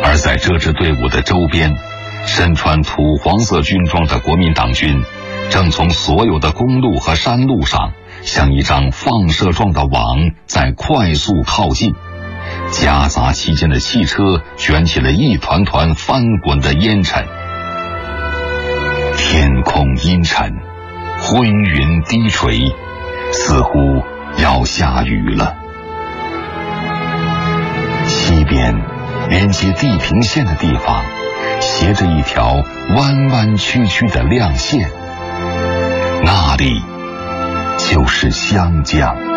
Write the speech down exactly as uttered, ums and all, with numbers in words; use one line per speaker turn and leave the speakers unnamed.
而在这支队伍的周边，身穿土黄色军装的国民党军正从所有的公路和山路上像一张放射状的网在快速靠近，夹杂其间的汽车卷起了一团团翻滚的烟尘。天空阴沉，灰云低垂，似乎要下雨了。西边连接地平线的地方斜着一条弯弯曲曲的亮线，那里就是湘江。